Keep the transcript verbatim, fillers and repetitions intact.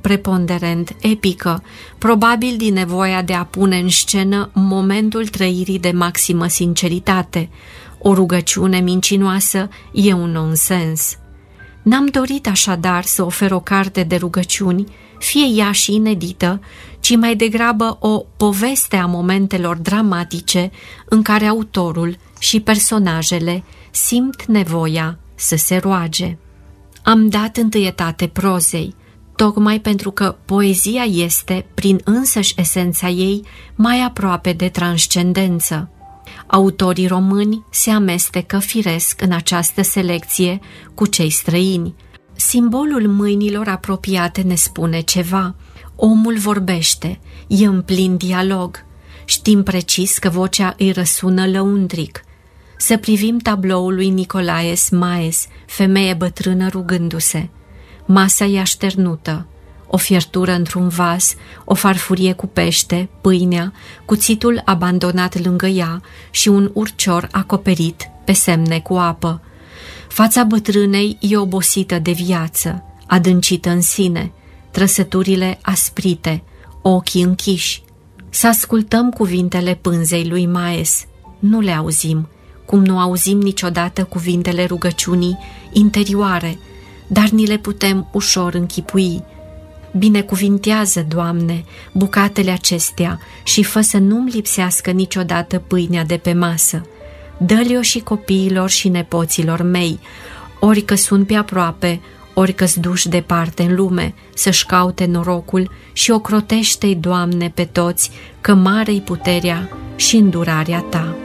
preponderent epică, probabil din nevoia de a pune în scenă momentul trăirii de maximă sinceritate. O rugăciune mincinoasă e un nonsens. N-am dorit așadar să ofer o carte de rugăciuni, fie ea și inedită, ci mai degrabă o poveste a momentelor dramatice în care autorul și personajele simt nevoia să se roage. Am dat întâietate prozei, tocmai pentru că poezia este, prin însăși esența ei, mai aproape de transcendență. Autorii români se amestecă firesc în această selecție cu cei străini. Simbolul mâinilor apropiate ne spune ceva. Omul vorbește, e în plin dialog. Știm precis că vocea îi răsună lăuntric. Să privim tabloul lui Nicolae Smaes, femeie bătrână rugându-se. Masa e așternută, o fiertură într-un vas, o farfurie cu pește, pâinea, cuțitul abandonat lângă ea și un urcior acoperit pe semne cu apă. Fața bătrânei e obosită de viață, adâncită în sine, trăsăturile asprite, ochii închiși. Să ascultăm cuvintele pânzei lui Maes. Nu le auzim, cum nu auzim niciodată cuvintele rugăciunii interioare, dar ni le putem ușor închipui. Binecuvintează, Doamne, bucatele acestea și fă să nu-mi lipsească niciodată pâinea de pe masă. Dă-le-o și copiilor și nepoților mei, ori că sunt pe aproape, ori că-s duși departe în lume, să-și caute norocul și ocrotește-i, Doamne, pe toți, că mare-i puterea și îndurarea Ta.